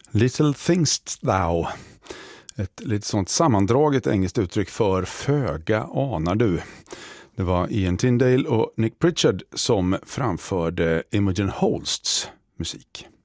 Little Things Thou. Ett lite sånt sammandraget engelskt uttryck för föga anar du. Det var Ian Tyndale och Nick Pritchard som framförde Imogen Holsts musik.